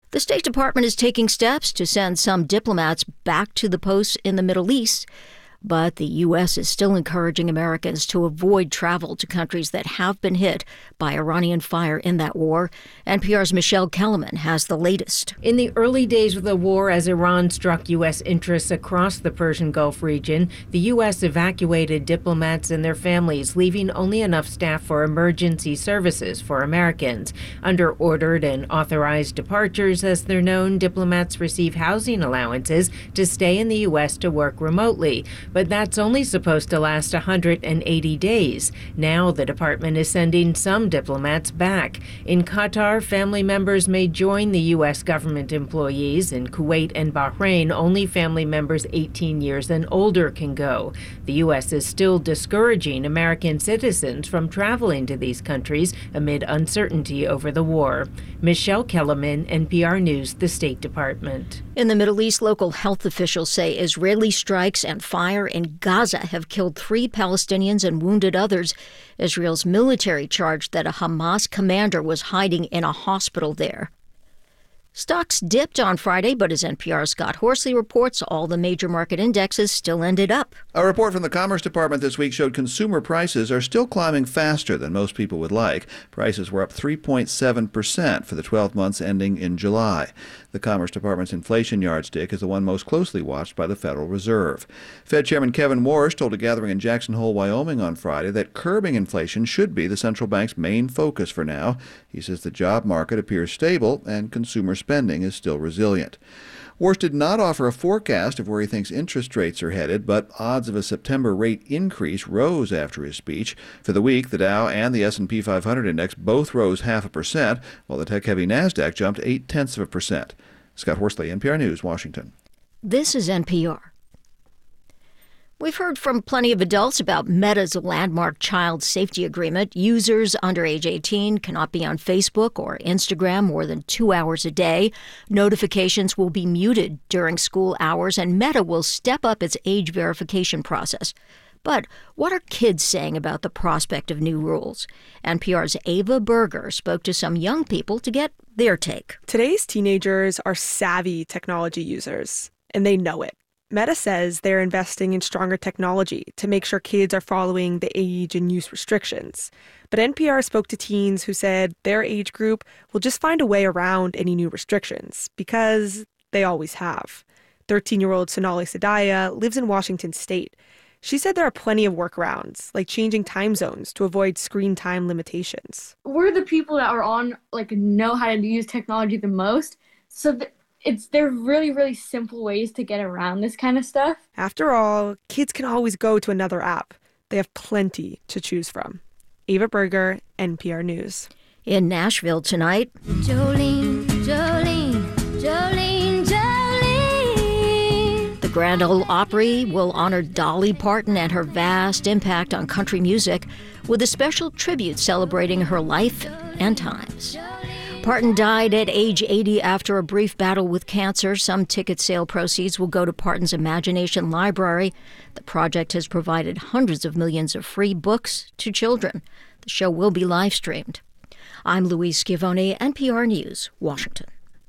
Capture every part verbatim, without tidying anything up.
The State Department is taking steps to send some diplomats back to the posts in the Middle East. But the U S is still encouraging Americans to avoid travel to countries that have been hit by Iranian fire in that war. N P R's Michelle Kellerman has the latest. In the early days of the war, as Iran struck U S interests across the Persian Gulf region, the U S evacuated diplomats and their families, leaving only enough staff for emergency services for Americans. Under ordered and authorized departures, as they're known, diplomats receive housing allowances to stay in the U S to work remotely. But that's only supposed to last one hundred eighty days. Now the department is sending some diplomats back. In Qatar, family members may join the U S government employees. In Kuwait and Bahrain, only family members eighteen years and older can go. The U S is still discouraging American citizens from traveling to these countries amid uncertainty over the war. Michelle Kellerman, N P R News, the State Department. In the Middle East, local health officials say Israeli strikes and fire in Gaza have killed three Palestinians and wounded others. Israel's military charged that a Hamas commander was hiding in a hospital there. Stocks dipped on Friday, but as N P R's Scott Horsley reports, all the major market indexes still ended up. A report from the Commerce Department this week showed consumer prices are still climbing faster than most people would like. Prices were up three point seven percent for the twelve months ending in July. The Commerce Department's inflation yardstick is the one most closely watched by the Federal Reserve. Fed Chairman Kevin Warsh told a gathering in Jackson Hole, Wyoming on Friday that curbing inflation should be the central bank's main focus for now. He says the job market appears stable and consumer spending is still resilient. Warsh did not offer a forecast of where he thinks interest rates are headed, but odds of a September rate increase rose after his speech. For the week, the Dow and the S and P five hundred index both rose half a percent, while the tech-heavy NASDAQ jumped eight-tenths of a percent. Scott Horsley, N P R News, Washington. This is N P R. We've heard from plenty of adults about Meta's landmark child safety agreement. Users under age eighteen cannot be on Facebook or Instagram more than two hours a day. Notifications will be muted during school hours, and Meta will step up its age verification process. But what are kids saying about the prospect of new rules? N P R's Ava Berger spoke to some young people to get their take. Today's teenagers are savvy technology users, and they know it. Meta says they're investing in stronger technology to make sure kids are following the age and use restrictions. But N P R spoke to teens who said their age group will just find a way around any new restrictions because they always have. thirteen-year-old Sonali Sadaya lives in Washington State. She said there are plenty of workarounds, like changing time zones to avoid screen time limitations. We're the people that are on, like, know how to use technology the most, so that It's there are really, really simple ways to get around this kind of stuff. After all, kids can always go to another app. They have plenty to choose from. Ava Berger, N P R News. In Nashville tonight, Jolene, Jolene, Jolene, Jolene. The Grand Ole Opry will honor Dolly Parton and her vast impact on country music with a special tribute celebrating her life and times. Parton died at age eighty after a brief battle with cancer. Some ticket sale proceeds will go to Parton's Imagination Library. The project has provided hundreds of millions of free books to children. The show will be live streamed. I'm Louise Schiavone, N P R News, Washington.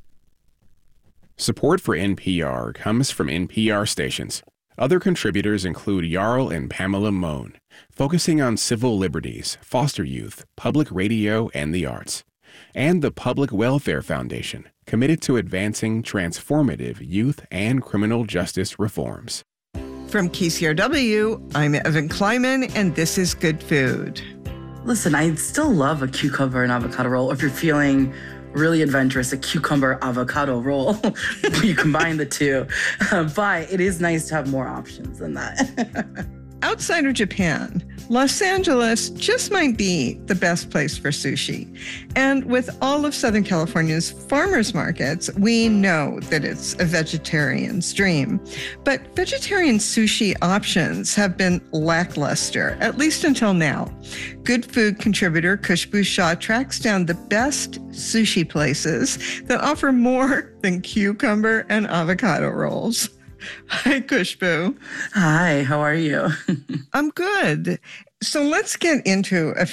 Support for N P R comes from N P R stations. Other contributors include Jarl and Pamela Mohn, focusing on civil liberties, foster youth, public radio, and the arts. And the Public Welfare Foundation, committed to advancing transformative youth and criminal justice reforms. From K C R W, I'm Evan Kleiman, and this is Good Food. Listen, I still love a cucumber and avocado roll. If you're feeling really adventurous, a cucumber avocado roll, you combine the two. Uh, but it is nice to have more options than that. Outside of Japan, Los Angeles just might be the best place for sushi. And with all of Southern California's farmers markets, we know that it's a vegetarian's dream. But vegetarian sushi options have been lackluster, at least until now. Good Food contributor Khushbu Shah tracks down the best sushi places that offer more than cucumber and avocado rolls. Hi, Khushbu. Hi, how are you? I'm good. So let's get into a few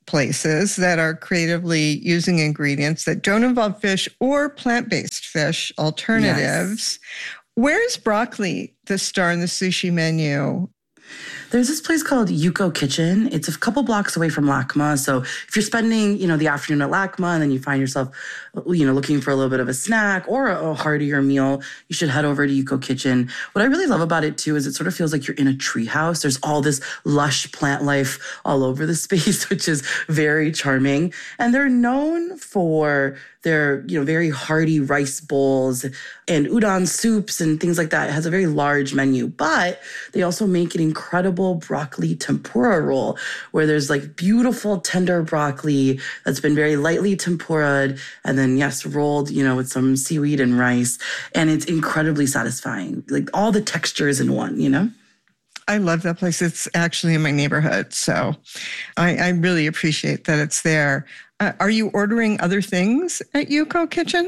places that are creatively using ingredients that don't involve fish or plant-based fish alternatives. Yes. Where's broccoli the star in the sushi menu? There's this place called Yuko Kitchen. It's a couple blocks away from LACMA. So if you're spending, you know, the afternoon at LACMA and then you find yourself, you know, looking for a little bit of a snack or a heartier meal, you should head over to Yuko Kitchen. What I really love about it, too, is it sort of feels like you're in a treehouse. There's all this lush plant life all over the space, which is very charming. And they're known for their, you know, very hearty rice bowls and udon soups and things like that. It has a very large menu, but they also make an incredible broccoli tempura roll where there's like beautiful tender broccoli that's been very lightly tempura'd and then, yes, rolled, you know, with some seaweed and rice. And it's incredibly satisfying. Like all the textures in one, you know? I love that place. It's actually in my neighborhood. So I, I really appreciate that it's there. Uh, are you ordering other things at Yuko Kitchen?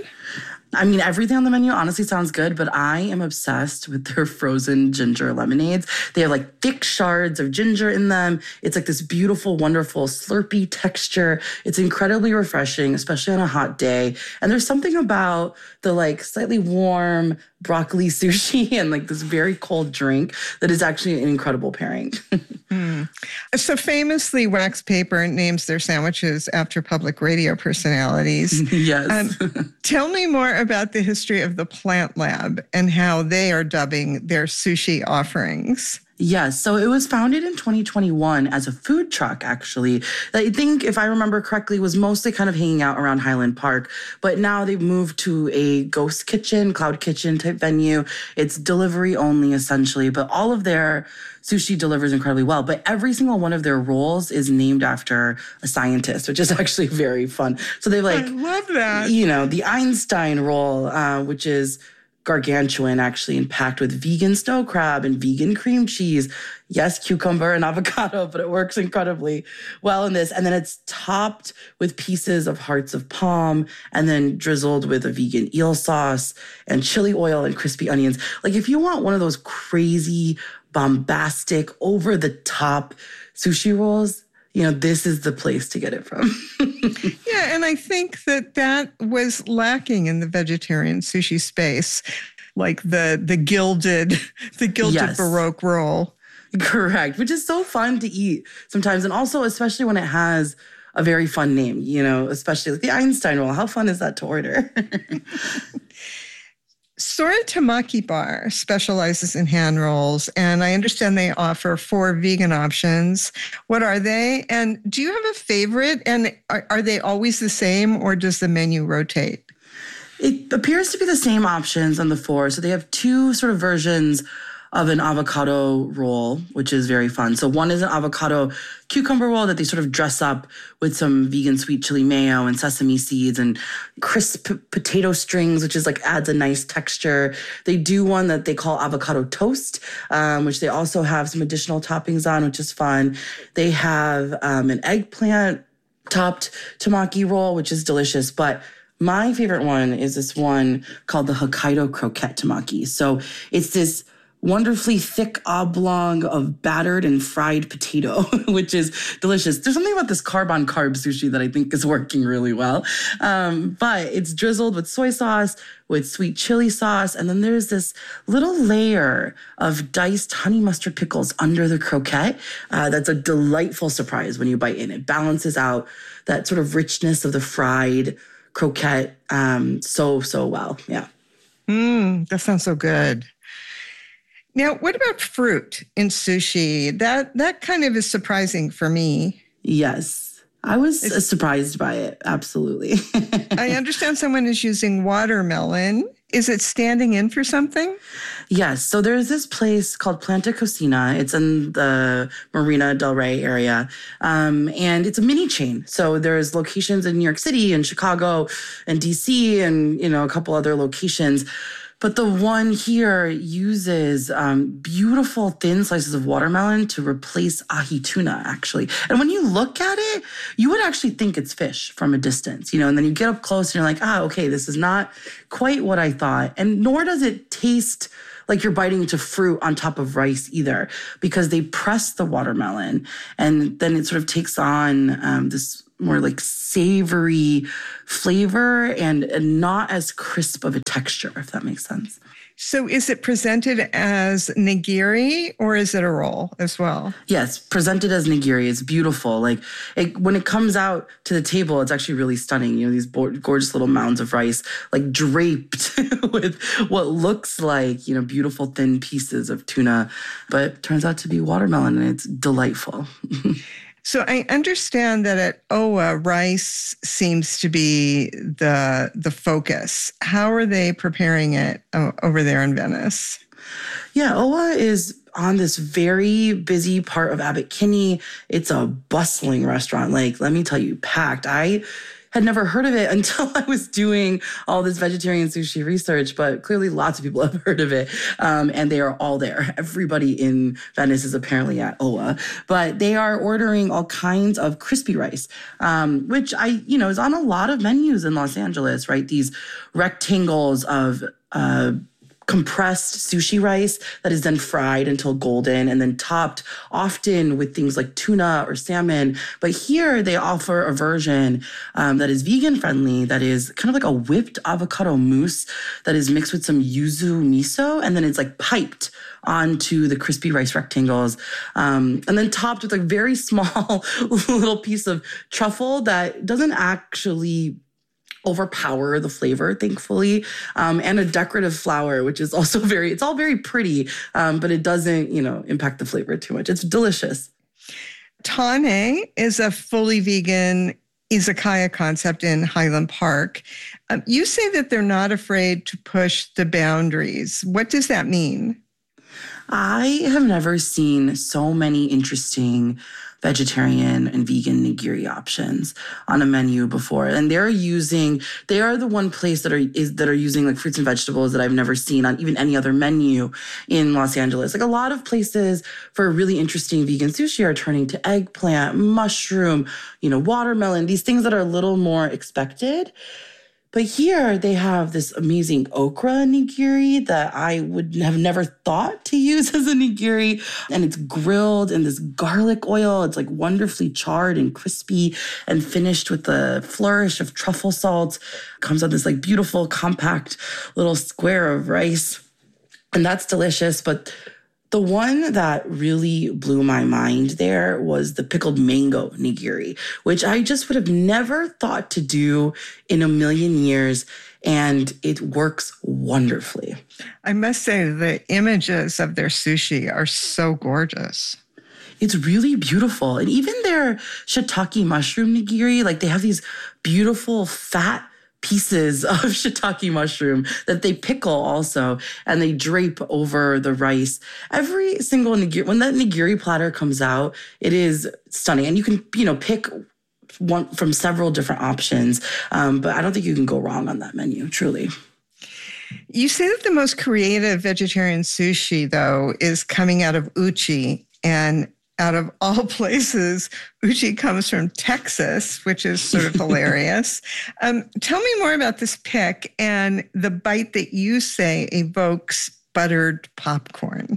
I mean, everything on the menu honestly sounds good, but I am obsessed with their frozen ginger lemonades. They have like thick shards of ginger in them. It's like this beautiful, wonderful slurpy texture. It's incredibly refreshing, especially on a hot day. And there's something about the like slightly warm broccoli sushi and like this very cold drink that is actually an incredible pairing. mm. So famously, Wax Paper names their sandwiches after public radio personalities. Yes. Um, tell me more about the history of the Plant Lab and how they are dubbing their sushi offerings. Yes. So it was founded in twenty twenty-one as a food truck, actually. I think, if I remember correctly, was mostly kind of hanging out around Highland Park. But now they've moved to a ghost kitchen, cloud kitchen type venue. It's delivery only, essentially. But all of their sushi delivers incredibly well. But every single one of their rolls is named after a scientist, which is actually very fun. So they like, I love that. You know, the Einstein roll, uh, which is gargantuan, actually, and packed with vegan snow crab and vegan cream cheese. Yes, cucumber and avocado, but it works incredibly well in this. And then it's topped with pieces of hearts of palm and then drizzled with a vegan eel sauce and chili oil and crispy onions. Like if you want one of those crazy, bombastic, over-the-top sushi rolls, you know, this is the place to get it from. Yeah, and I think that that was lacking in the vegetarian sushi space, like the the gilded, the gilded yes. Baroque roll. Correct, which is so fun to eat sometimes, and also especially when it has a very fun name, you know, especially like the Einstein roll. How fun is that to order? Sora Tamaki Bar specializes in hand rolls, and I understand they offer four vegan options. What are they? And do you have a favorite? And are, are they always the same, or does the menu rotate? It appears to be the same options on the four. So they have two sort of versions of an avocado roll, which is very fun. So one is an avocado cucumber roll that they sort of dress up with some vegan sweet chili mayo and sesame seeds and crisp potato strings, which is like adds a nice texture. They do one that they call avocado toast, um, which they also have some additional toppings on, which is fun. They have um, an eggplant topped tamaki roll, which is delicious. But my favorite one is this one called the Hokkaido croquette tamaki. So it's this wonderfully thick oblong of battered and fried potato, which is delicious. There's something about this carb-on-carb sushi that I think is working really well. Um, but it's drizzled with soy sauce, with sweet chili sauce, and then there's this little layer of diced honey mustard pickles under the croquette. Uh, that's a delightful surprise when you bite in. It balances out that sort of richness of the fried croquette um, so, so well. Yeah. Mm, that sounds so good. Now, what about fruit in sushi? That that kind of is surprising for me. Yes, I was it's, surprised by it. Absolutely. I understand someone is using watermelon. Is it standing in for something? Yes. So there's this place called Planta Cocina. It's in the Marina del Rey area. Um, and it's a mini chain. So there's locations in New York City and Chicago and D C and, you know, a couple other locations. But the one here uses um, beautiful thin slices of watermelon to replace ahi tuna, actually. And when you look at it, you would actually think it's fish from a distance, you know, and then you get up close and you're like, ah, okay, this is not quite what I thought. And nor does it taste like you're biting into fruit on top of rice either, because they press the watermelon and then it sort of takes on um, this more like savory flavor and, and not as crisp of a texture, if that makes sense. So is it presented as nigiri or is it a roll as well? Yes, presented as nigiri. It's beautiful. Like it, when it comes out to the table, it's actually really stunning. You know, these bo- gorgeous little mounds of rice, like draped with what looks like, you know, beautiful thin pieces of tuna, but turns out to be watermelon and it's delightful. So I understand that at O A, rice seems to be the the focus. How are they preparing it uh, over there in Venice? Yeah, O A is on this very busy part of Abbot Kinney. It's a bustling restaurant. Like, let me tell you, packed. I had never heard of it until I was doing all this vegetarian sushi research, but clearly lots of people have heard of it. Um, and they are all there. Everybody in Venice is apparently at O A, but they are ordering all kinds of crispy rice, um, which I, you know, is on a lot of menus in Los Angeles, right? These rectangles of, uh, compressed sushi rice that is then fried until golden and then topped often with things like tuna or salmon. But here they offer a version um, that is vegan friendly, that is kind of like a whipped avocado mousse that is mixed with some yuzu miso, and then it's like piped onto the crispy rice rectangles, um, and then topped with a very small little piece of truffle that doesn't actually overpower the flavor, thankfully, um, and a decorative flower, which is also very, it's all very pretty, um, but it doesn't, you know, impact the flavor too much. It's delicious. Tane is a fully vegan izakaya concept in Highland Park. Um, you say that they're not afraid to push the boundaries. What does that mean? I have never seen so many interesting vegetarian and vegan nigiri options on a menu before. And they're using, they are the one place that are is that are using like fruits and vegetables that I've never seen on even any other menu in Los Angeles. Like a lot of places for really interesting vegan sushi are turning to eggplant, mushroom, you know, watermelon, these things that are a little more expected. But here they have this amazing okra nigiri that I would have never thought to use as a nigiri. And it's grilled in this garlic oil. It's like wonderfully charred and crispy and finished with a flourish of truffle salt. Comes on this like beautiful, compact little square of rice. And that's delicious. But the one that really blew my mind there was the pickled mango nigiri, which I just would have never thought to do in a million years. And it works wonderfully. I must say the images of their sushi are so gorgeous. It's really beautiful. And even their shiitake mushroom nigiri, like they have these beautiful fat pieces of shiitake mushroom that they pickle also, and they drape over the rice. Every single nigiri, when that nigiri platter comes out, it is stunning. And you can, you know, pick one from several different options, um, but I don't think you can go wrong on that menu, truly. You say that the most creative vegetarian sushi, though, is coming out of Uchi, and out of all places, Uchi comes from Texas, which is sort of hilarious. Um, tell me more about this pick and the bite that you say evokes buttered popcorn.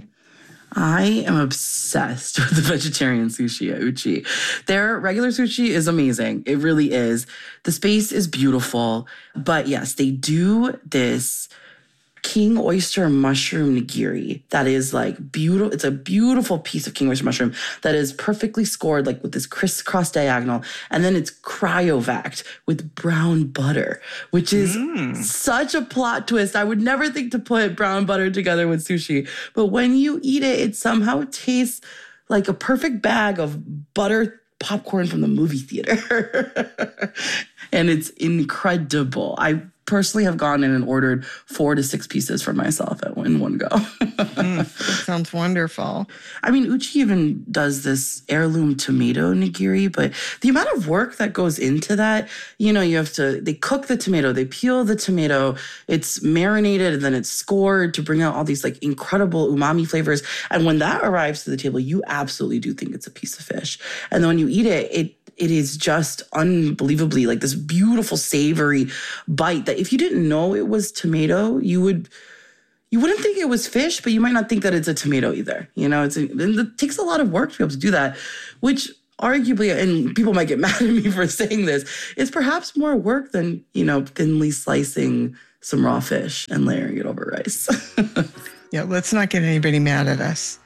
I am obsessed with the vegetarian sushi at Uchi. Their regular sushi is amazing. It really is. The space is beautiful. But yes, they do this king oyster mushroom nigiri that is like beautiful. It's a beautiful piece of king oyster mushroom that is perfectly scored, like with this crisscross diagonal. And then it's cryovac with brown butter, which is mm. such a plot twist. I would never think to put brown butter together with sushi. But when you eat it, it somehow tastes like a perfect bag of butter popcorn from the movie theater. And it's incredible. I personally have gone in and ordered four to six pieces for myself at in one go. mm, that sounds wonderful. I mean, Uchi even does this heirloom tomato nigiri, but the amount of work that goes into that, you know, you have to, they cook the tomato, they peel the tomato, it's marinated, and then it's scored to bring out all these like incredible umami flavors. And when that arrives to the table, you absolutely do think it's a piece of fish. And then when you eat it, it It is just unbelievably like this beautiful savory bite that if you didn't know it was tomato, you would, you wouldn't think it was fish, but you might not think that it's a tomato either. You know, it's a, it takes a lot of work to be able to do that, which arguably, and people might get mad at me for saying this, is perhaps more work than, you know, thinly slicing some raw fish and layering it over rice. Yeah, let's not get anybody mad at us.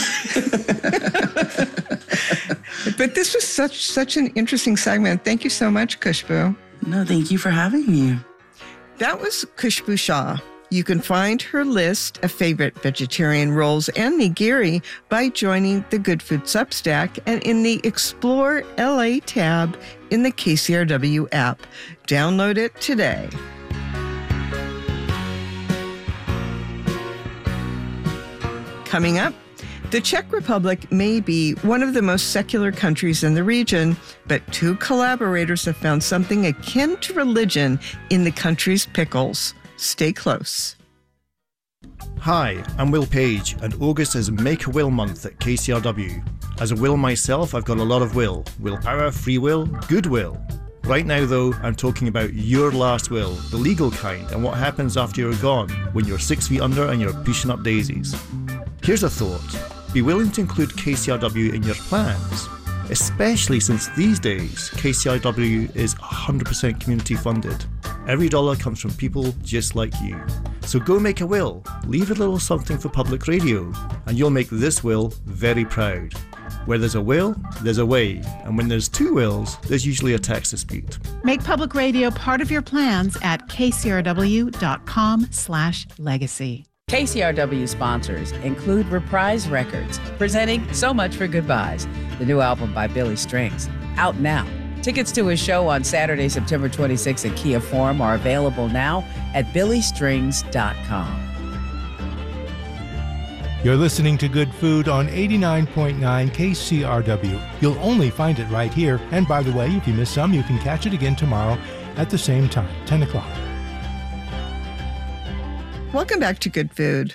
But this was such such an interesting segment. Thank you so much, Khushbu. No, thank you for having me. That was Khushbu Shah. You can find her list of favorite vegetarian rolls and nigiri by joining the Good Food Substack and in the Explore L A tab in the K C R W app. Download it today. Coming up, the Czech Republic may be one of the most secular countries in the region, but two collaborators have found something akin to religion in the country's pickles. Stay close. Hi, I'm Will Page, and August is Make a Will Month at K C R W. As a Will myself, I've got a lot of will. Willpower, free will, goodwill. Right now, though, I'm talking about your last will, the legal kind, and what happens after you're gone, when you're six feet under and you're pushing up daisies. Here's a thought. Be willing to include K C R W in your plans, especially since these days K C R W is one hundred percent community funded. Every dollar comes from people just like you. So go make a will, leave a little something for public radio, and you'll make this will very proud. Where there's a will, there's a way, and when there's two wills, there's usually a tax dispute. Make public radio part of your plans at kcrw.com slash legacy. K C R W sponsors include Reprise Records, presenting So Much for Goodbyes, the new album by Billy Strings, out now. Tickets to his show on Saturday, September twenty-sixth in Kia Forum are available now at billy strings dot com. You're listening to Good Food on eighty-nine point nine K C R W. You'll only find it right here. And by the way, if you miss some, you can catch it again tomorrow at the same time, ten o'clock. Welcome back to Good Food.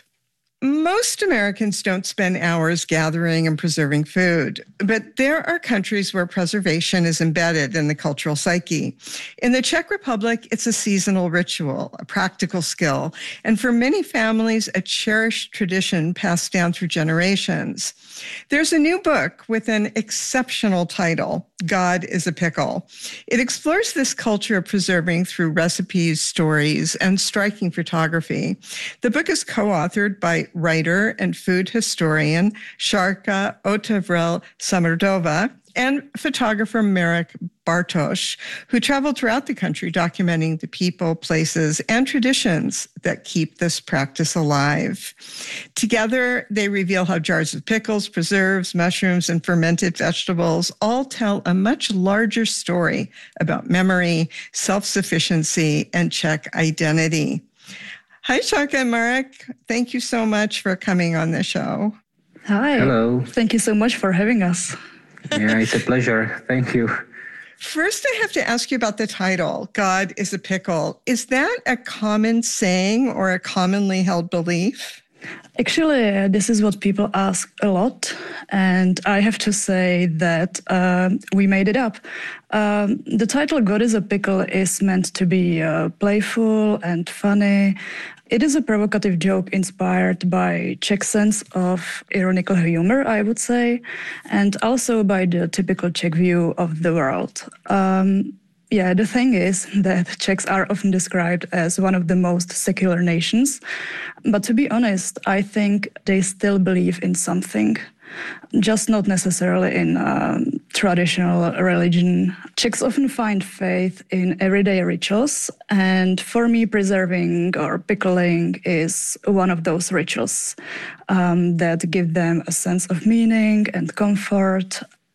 Most Americans don't spend hours gathering and preserving food, but there are countries where preservation is embedded in the cultural psyche. In the Czech Republic, it's a seasonal ritual, a practical skill, and for many families, a cherished tradition passed down through generations. There's a new book with an exceptional title, God is a Pickle. It explores this culture of preserving through recipes, stories, and striking photography. The book is co-authored by writer and food historian Sharka Otevrel-Samardova and photographer Marek Bartosz, who traveled throughout the country documenting the people, places, and traditions that keep this practice alive. Together, they reveal how jars of pickles, preserves, mushrooms, and fermented vegetables all tell a much larger story about memory, self-sufficiency, and Czech identity. Hi, Sharka and Marek. Thank you so much for coming on the show. Hi. Hello. Thank you so much for having us. Yeah, it's a pleasure. Thank you. First, I have to ask you about the title, God is a Pickle. Is that a common saying or a commonly held belief? Actually, uh, this is what people ask a lot. And I have to say that uh, we made it up. Um, the title God is a Pickle is meant to be uh, playful and funny. It is a provocative joke inspired by Czech sense of ironical humor, I would say, and also by the typical Czech view of the world. Um, yeah, the thing is that Czechs are often described as one of the most secular nations, but to be honest, I think they still believe in something. Just not necessarily in um, traditional religion. Czechs often find faith in everyday rituals, and for me, preserving or pickling is one of those rituals um, that give them a sense of meaning and comfort.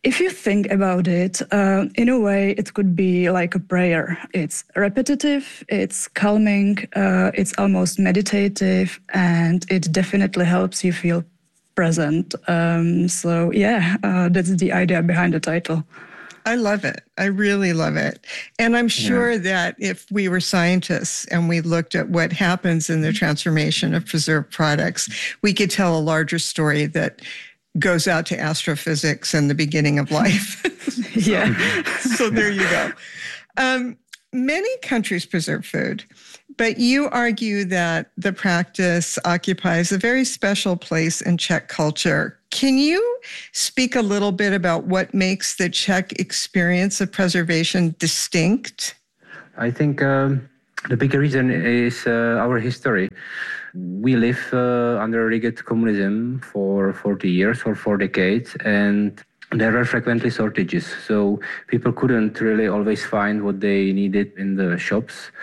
If you think about it, uh, in a way, it could be like a prayer. It's repetitive, it's calming, uh, it's almost meditative, and it definitely helps you feel present. Um, so yeah, uh, that's the idea behind the title. I love it. I really love it. And I'm sure yeah. that if we were scientists and we looked at what happens in the transformation of preserved products, we could tell a larger story that goes out to astrophysics and the beginning of life. yeah. So there you go. Um, many countries preserve food, but you argue that the practice occupies a very special place in Czech culture. Can you speak a little bit about what makes the Czech experience of preservation distinct? I think um, the big reason is uh, our history. We live uh, under rigid communism for forty years or four decades, and there were frequently shortages. So people couldn't really always find what they needed in the shops.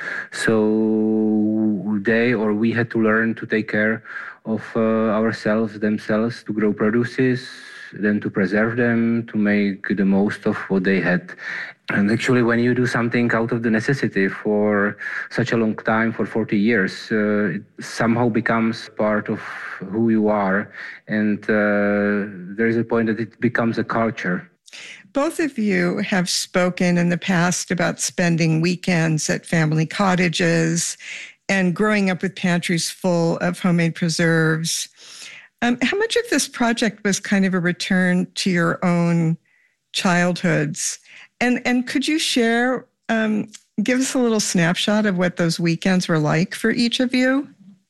So they or we had to learn to take care of uh, ourselves, themselves, to grow produces, then to preserve them, to make the most of what they had. And actually, when you do something out of the necessity for such a long time, for forty years, uh, it somehow becomes part of who you are. And uh, there is a point that it becomes a culture. Both of you have spoken in the past about spending weekends at family cottages and growing up with pantries full of homemade preserves. Um, how much of this project was kind of a return to your own childhoods? And and could you share, um, give us a little snapshot of what those weekends were like for each of you?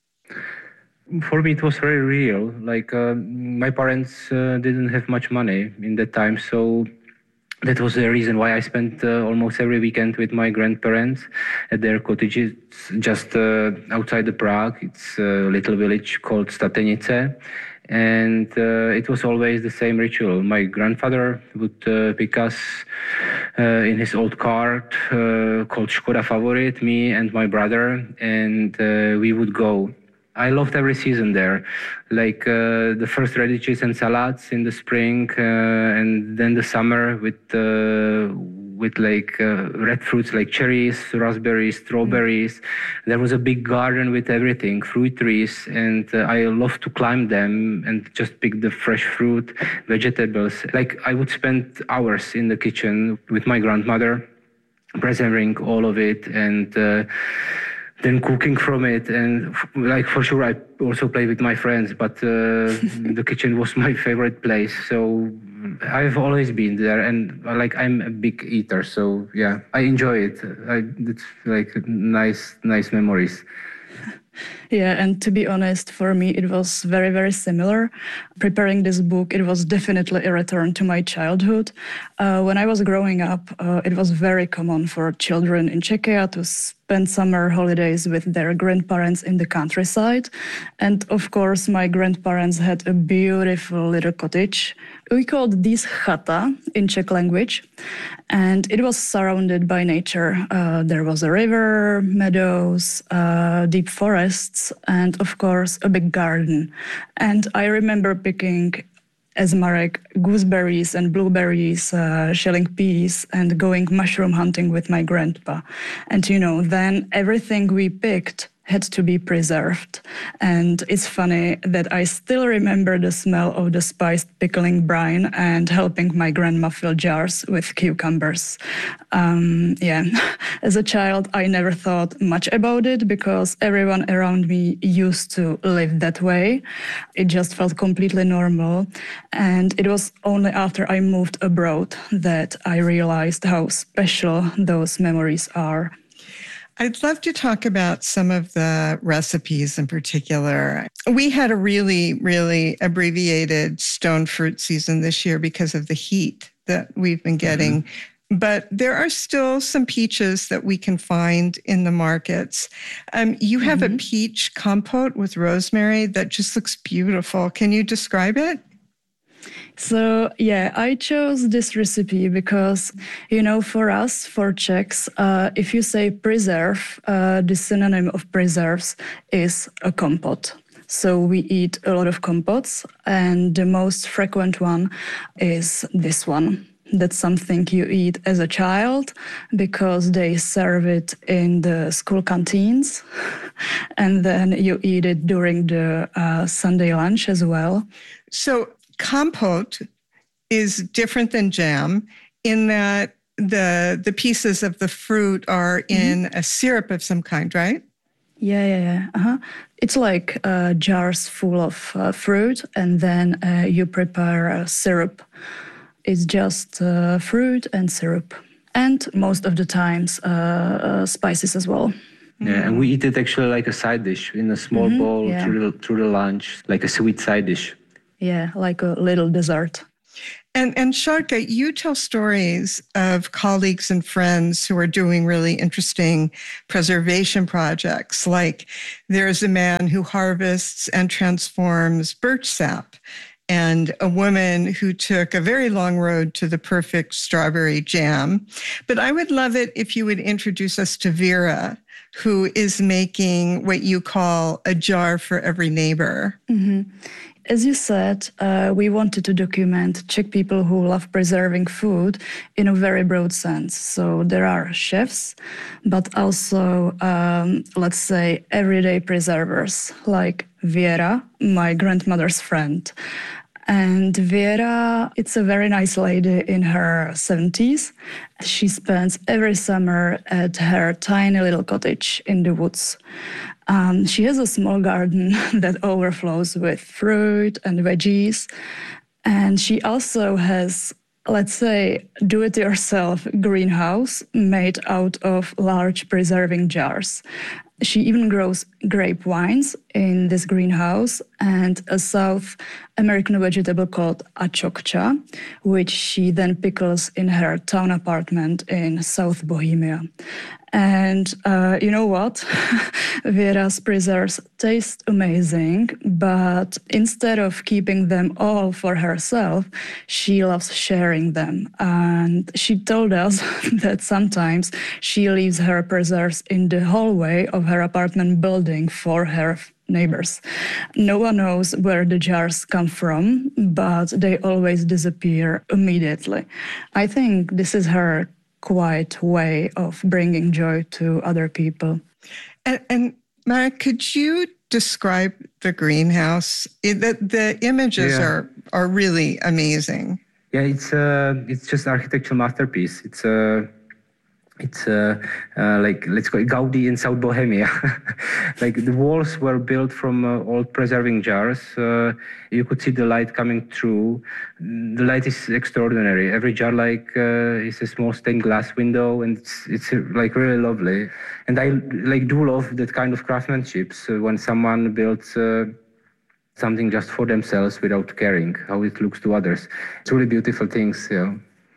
For me, it was very real. Like uh, my parents uh, didn't have much money in that time, so that was the reason why I spent uh, almost every weekend with my grandparents at their cottages just uh, outside the Prague. It's a little village called Statenice. And uh, it was always the same ritual. My grandfather would uh, pick us uh, in his old car uh, called Škoda Favorit, me and my brother, and uh, we would go. I loved every season there, like uh, the first radishes and salads in the spring, uh, and then the summer with uh, with like uh, red fruits like cherries, raspberries, strawberries. Mm-hmm. There was a big garden with everything, fruit trees, and uh, I loved to climb them and just pick the fresh fruit, vegetables. Like I would spend hours in the kitchen with my grandmother, preserving all of it, and uh, then cooking from it. And like for sure, I also played with my friends, but uh, the kitchen was my favorite place. So I've always been there, and like I'm a big eater, so yeah, I enjoy it. I, it's like nice, nice memories. Yeah, and to be honest, for me, it was very, very similar. Preparing this book, it was definitely a return to my childhood. Uh, when I was growing up, uh, it was very common for children in Czechia to spend summer holidays with their grandparents in the countryside. And of course, my grandparents had a beautiful little cottage. We called this chata in Czech language, and it was surrounded by nature. Uh, there was a river, meadows, uh, deep forests, and of course, a big garden. And I remember picking, as Marek, gooseberries and blueberries, uh, shelling peas, and going mushroom hunting with my grandpa. And, you know, then everything we picked had to be preserved. And it's funny that I still remember the smell of the spiced pickling brine and helping my grandma fill jars with cucumbers. Um, yeah, as a child, I never thought much about it because everyone around me used to live that way. It just felt completely normal. And it was only after I moved abroad that I realized how special those memories are. I'd love to talk about some of the recipes in particular. We had a really, really abbreviated stone fruit season this year because of the heat that we've been getting. Mm-hmm. But there are still some peaches that we can find in the markets. Um, you have mm-hmm. a peach compote with rosemary that just looks beautiful. Can you describe it? So, yeah, I chose this recipe because, you know, for us, for Czechs, uh, if you say preserve, uh, the synonym of preserves is a compote. So we eat a lot of compotes, and the most frequent one is this one. That's something you eat as a child because they serve it in the school canteens, and then you eat it during the uh, Sunday lunch as well. So compote is different than jam in that the the pieces of the fruit are in mm-hmm. a syrup of some kind, right? Yeah, yeah, yeah. Uh-huh. It's like uh, jars full of uh, fruit, and then uh, you prepare a syrup. It's just uh, fruit and syrup, and most of the times uh, uh, spices as well. Yeah, and we eat it actually like a side dish in a small mm-hmm, bowl yeah. through the, through the lunch, like a sweet side dish. Yeah, like a little dessert. And and Sharka, you tell stories of colleagues and friends who are doing really interesting preservation projects. Like there's a man who harvests and transforms birch sap, and a woman who took a very long road to the perfect strawberry jam. But I would love it if you would introduce us to Vera, who is making what you call a jar for every neighbor. Mm-hmm. As you said, uh, we wanted to document Czech people who love preserving food in a very broad sense. So there are chefs, but also, um, let's say, everyday preservers, like Vera, my grandmother's friend. And Vera, it's a very nice lady in her seventies. She spends every summer at her tiny little cottage in the woods. Um, she has a small garden that overflows with fruit and veggies. And she also has, let's say, do-it-yourself greenhouse made out of large preserving jars. She even grows grape vines in this greenhouse and a South American vegetable called achokcha, which she then pickles in her town apartment in South Bohemia. And uh, you know what? Vera's preserves taste amazing, but instead of keeping them all for herself, she loves sharing them. And she told us that sometimes she leaves her preserves in the hallway of her apartment building for her neighbors. No one knows where the jars come from, but they always disappear immediately. I think this is her quiet way of bringing joy to other people. And, and Mara, could you describe the greenhouse? It, the, the images yeah. are are really amazing. Yeah, it's uh, it's just architectural masterpiece. It's a uh, It's uh, uh, like, let's call it Gaudi in South Bohemia. Like the walls were built from uh, old preserving jars. Uh, you could see the light coming through. The light is extraordinary. Every jar like uh, is a small stained glass window, and it's, it's uh, like really lovely. And I like do love that kind of craftsmanship. So when someone builds uh, something just for themselves without caring how it looks to others, it's really beautiful things. Yeah.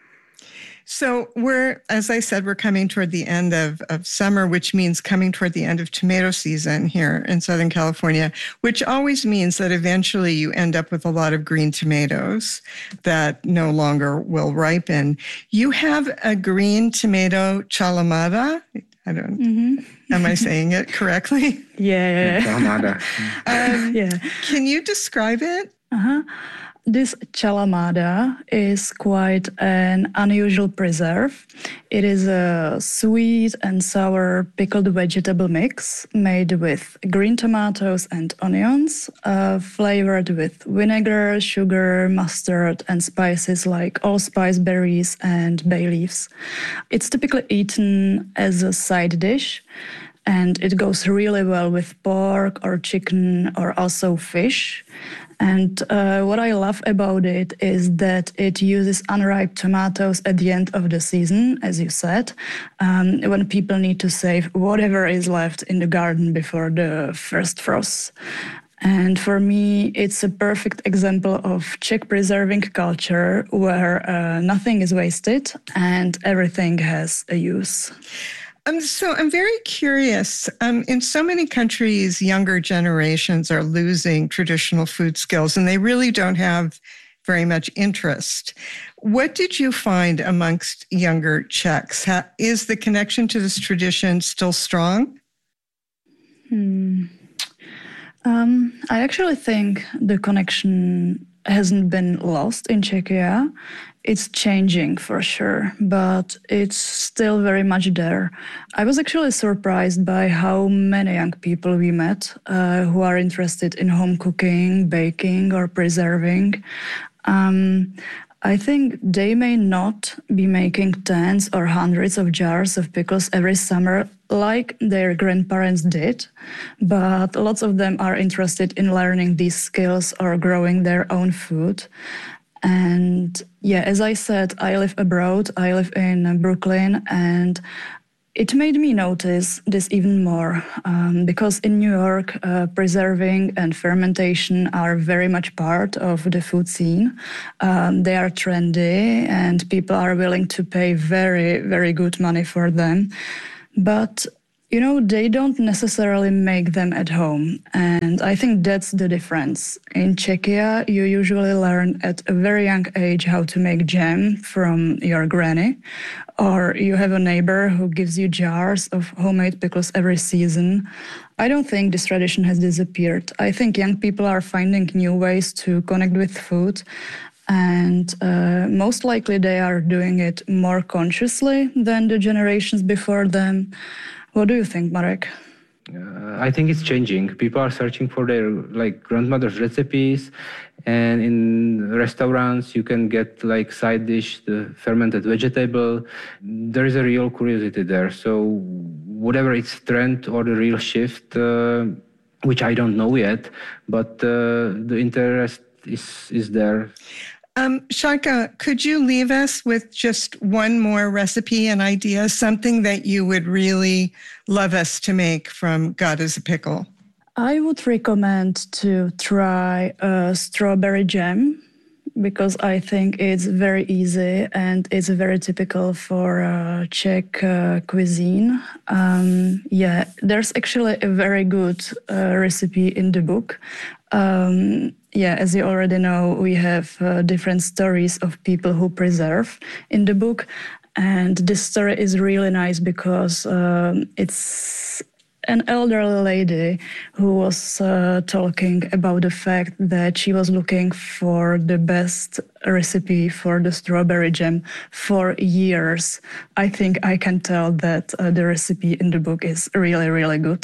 So we're, as I said, we're coming toward the end of, of summer, which means coming toward the end of tomato season here in Southern California, which always means that eventually you end up with a lot of green tomatoes that no longer will ripen. You have a green tomato chalamada. I don't, mm-hmm. Am I saying it correctly? Yeah. Chalamada. um, yeah. Can you describe it? Uh-huh. This chalamada is quite an unusual preserve. It is a sweet and sour pickled vegetable mix made with green tomatoes and onions, uh, flavored with vinegar, sugar, mustard, and spices like allspice berries and bay leaves. It's typically eaten as a side dish, and it goes really well with pork or chicken or also fish. And uh, what I love about it is that it uses unripe tomatoes at the end of the season, as you said, um, when people need to save whatever is left in the garden before the first frosts. And for me, it's a perfect example of Czech preserving culture where uh, nothing is wasted and everything has a use. Um, so I'm very curious. Um, in so many countries, younger generations are losing traditional food skills, and they really don't have very much interest. What did you find amongst younger Czechs? How, is the connection to this tradition still strong? Hmm. Um, I actually think the connection hasn't been lost in Czechia. It's changing for sure, but it's still very much there. I was actually surprised by how many young people we met uh, who are interested in home cooking, baking, or preserving. Um, I think they may not be making tens or hundreds of jars of pickles every summer like their grandparents did, but lots of them are interested in learning these skills or growing their own food. And yeah, as I said, I live abroad. I live in Brooklyn, and it made me notice this even more um, because in New York, uh, preserving and fermentation are very much part of the food scene. Um, they are trendy and people are willing to pay very, very good money for them. But you know, they don't necessarily make them at home. And I think that's the difference. In Czechia, you usually learn at a very young age how to make jam from your granny, or you have a neighbor who gives you jars of homemade pickles every season. I don't think this tradition has disappeared. I think young people are finding new ways to connect with food. And uh, most likely they are doing it more consciously than the generations before them. What do you think, Marek? Uh, I think it's changing. People are searching for their like grandmother's recipes, and in restaurants you can get like side dish, the fermented vegetable. There is a real curiosity there. So whatever it's trend or the real shift, uh, which I don't know yet, but uh, the interest is is there. Um, Sharka, could you leave us with just one more recipe and idea, something that you would really love us to make from God is a Pickle? I would recommend to try a strawberry jam because I think it's very easy and it's very typical for uh, Czech uh, cuisine. Um, yeah, there's actually a very good uh, recipe in the book. Um, yeah, as you already know, we have uh, different stories of people who preserve in the book. And this story is really nice because um, it's an elderly lady who was uh, talking about the fact that she was looking for the best recipe for the strawberry jam for years. I think I can tell that uh, the recipe in the book is really, really good.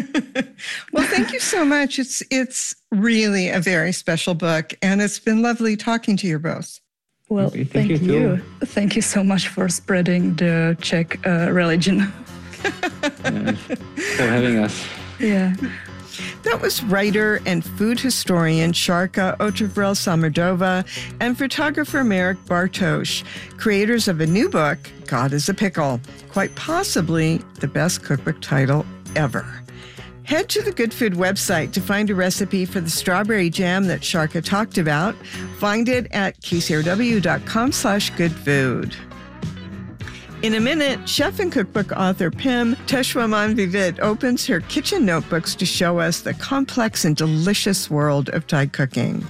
Well, thank you so much. It's it's really a very special book, and it's been lovely talking to you both. Well, Okay, thank, thank you you. too. Thank you so much for spreading the Czech uh, religion. Uh, for having us. Yeah. That was writer and food historian Sharka Otevrel-Samardova and photographer Marek Bartosz, creators of a new book, God is a Pickle, quite possibly the best cookbook title ever. Head to the Good Food website to find a recipe for the strawberry jam that Sharka talked about. Find it at k c r w dot com slash good food. In a minute, chef and cookbook author Pim Teshwaman-Vivit opens her kitchen notebooks to show us the complex and delicious world of Thai cooking.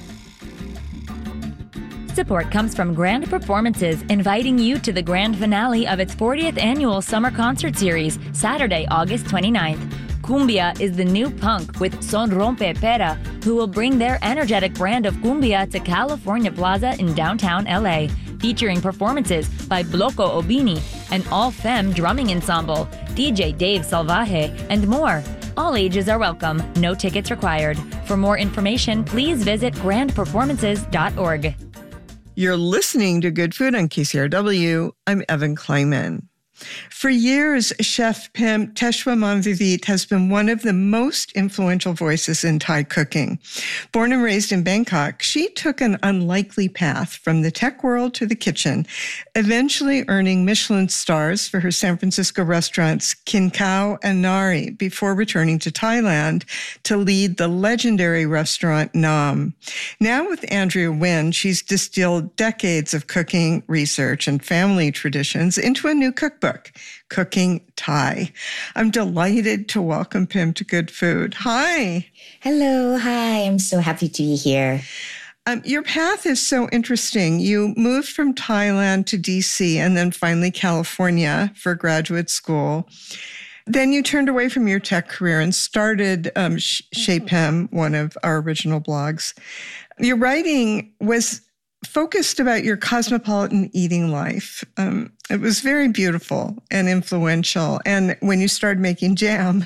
Support comes from Grand Performances, inviting you to the grand finale of its fortieth annual summer concert series, Saturday, August twenty-ninth. Cumbia is the new punk with Son Rompe Pera, who will bring their energetic brand of cumbia to California Plaza in downtown L A, featuring performances by Bloco Obini, an all-femme drumming ensemble, D J Dave Salvaje, and more. All ages are welcome, no tickets required. For more information, please visit grand performances dot org. You're listening to Good Food on K C R W. I'm Evan Kleiman. For years, Chef Pim Teshwaman-Vivit has been one of the most influential voices in Thai cooking. Born and raised in Bangkok, she took an unlikely path from the tech world to the kitchen, eventually earning Michelin stars for her San Francisco restaurants Kin Khao and Nari before returning to Thailand to lead the legendary restaurant Nam. Now with Andrea Nguyen, she's distilled decades of cooking research and family traditions into a new cookbook, Cooking Thai. I'm delighted to welcome Pim to Good Food. Hi. Hello. Hi. I'm so happy to be here. Um, your path is so interesting. You moved from Thailand to D C and then finally California for graduate school. then you turned away from your tech career and started um, Shapem, one of our original blogs. Your writing was focused about your cosmopolitan eating life. Um, it was very beautiful and influential. And when you started making jam,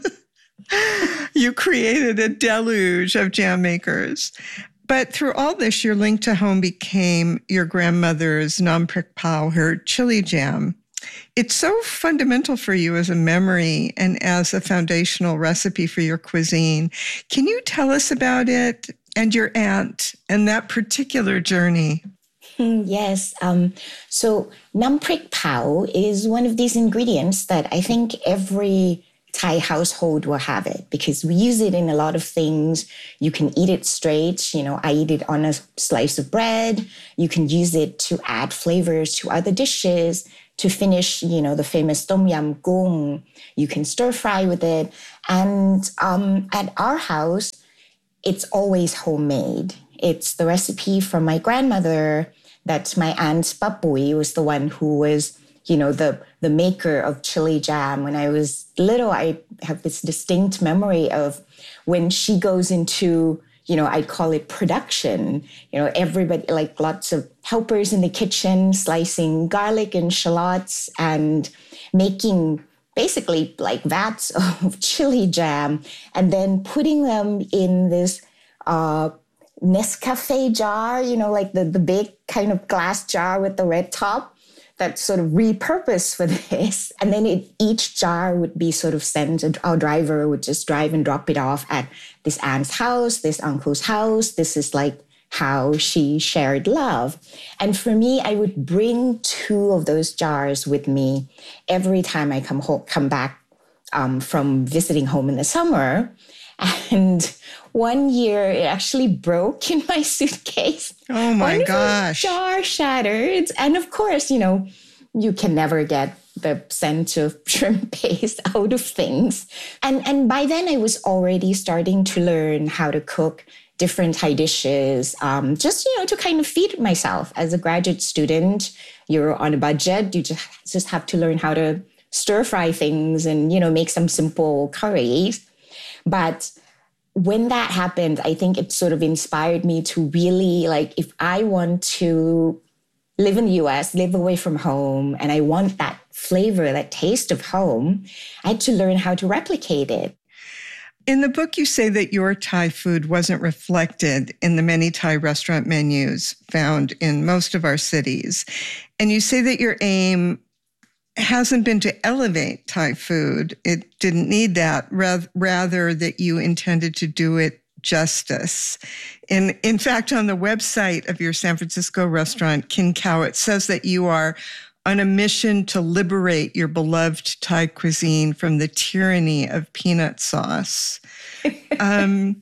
you created a deluge of jam makers. But through all this, your link to home became your grandmother's Nam Prik Pao, her chili jam. It's so fundamental for you as a memory and as a foundational recipe for your cuisine. Can you tell us about it and your aunt and that particular journey? Yes. Um, so Nam Prik Pao is one of these ingredients that I think every Thai household will have it because we use it in a lot of things. You can eat it straight. You know, I eat it on a slice of bread. You can use it to add flavors to other dishes. To finish, you know, the famous Tom Yam Goong, you can stir fry with it. And um, at our house, it's always homemade. It's the recipe from my grandmother that my aunt Papui was the one who was, you know, the, the maker of chili jam. When I was little, I have this distinct memory of when she goes into, you know, I'd call it production, you know, everybody, like lots of helpers in the kitchen, slicing garlic and shallots and making basically like vats of chili jam and then putting them in this uh, Nescafe jar, you know, like the, the big kind of glass jar with the red top that's sort of repurposed for this. And then it, each jar would be sort of sent, our driver would just drive and drop it off at this aunt's house, this uncle's house. This is like how she shared love. And for me, I would bring two of those jars with me every time I come home, come back um, from visiting home in the summer. And one year it actually broke in my suitcase. Oh my One gosh. Jar shattered. And of course, you know, you can never get the scent of shrimp paste out of things. And, and by then I was already starting to learn how to cook different Thai dishes, um, just, you know, to kind of feed myself. As a graduate student, you're on a budget. You just, just have to learn how to stir fry things and, you know, make some simple curries. But when that happened, I think it sort of inspired me to really, like, if I want to live in the U S, live away from home, and I want that flavor, that taste of home, I had to learn how to replicate it. In the book, you say that your Thai food wasn't reflected in the many Thai restaurant menus found in most of our cities. And you say that your aim hasn't been to elevate Thai food. It didn't need that, rather that you intended to do it justice. In, in fact, on the website of your San Francisco restaurant, Kin Khao, it says that you are on a mission to liberate your beloved Thai cuisine from the tyranny of peanut sauce. Um,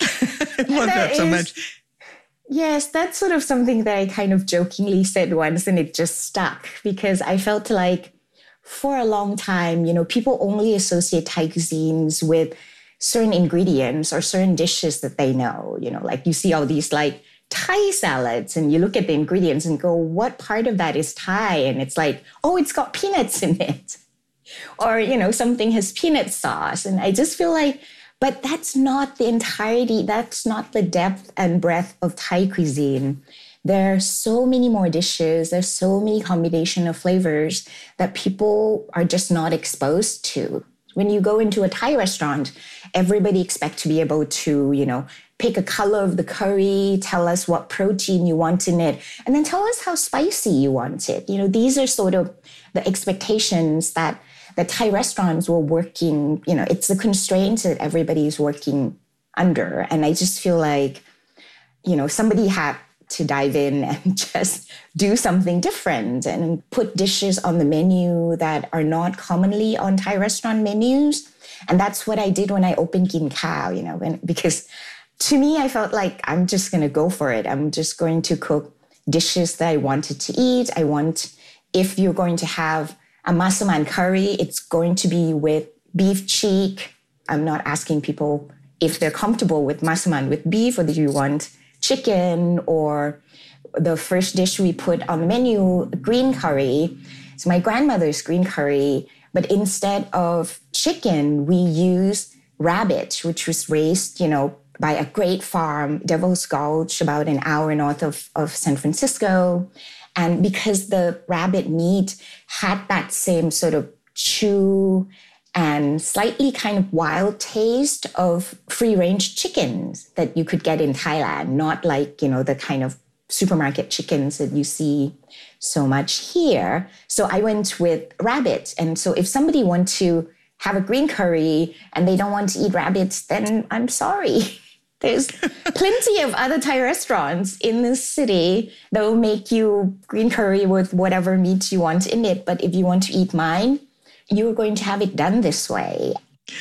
I love that, that so is, much. Yes, that's sort of something that I kind of jokingly said once, and it just stuck because I felt like for a long time, you know, people only associate Thai cuisines with certain ingredients or certain dishes that they know. You know, like you see all these like Thai salads and you look at the ingredients and go, what part of that is Thai? And it's like, oh, it's got peanuts in it. Or, you know, something has peanut sauce. And I just feel like, but that's not the entirety, that's not the depth and breadth of Thai cuisine. There are so many more dishes, there's so many combination of flavors that people are just not exposed to. When you go into a Thai restaurant, everybody expects to be able to, you know, pick a color of the curry, tell us what protein you want in it, and then tell us how spicy you want it. You know, these are sort of the expectations that the Thai restaurants were working, you know, it's the constraints that everybody is working under. And I just feel like, you know, somebody had to dive in and just do something different and put dishes on the menu that are not commonly on Thai restaurant menus. And that's what I did when I opened Kin Khao, you know, when, because to me, I felt like I'm just going to go for it. I'm just going to cook dishes that I wanted to eat. I want, if you're going to have a massaman curry, it's going to be with beef cheek. I'm not asking people if they're comfortable with massaman with beef or do you want chicken, or the first dish we put on the menu, green curry. So my grandmother's green curry But instead of chicken, we use rabbit, which was raised, you know, by a great farm, Devil's Gulch, about an hour north of, of San Francisco. And because the rabbit meat had that same sort of chew and slightly kind of wild taste of free-range chickens that you could get in Thailand, not like, you know, the kind of supermarket chickens that you see so much here. So I went with rabbit. And so if somebody wants to have a green curry and they don't want to eat rabbit, then I'm sorry. There's plenty of other Thai restaurants in this city that will make you green curry with whatever meat you want in it. But if you want to eat mine, you're going to have it done this way.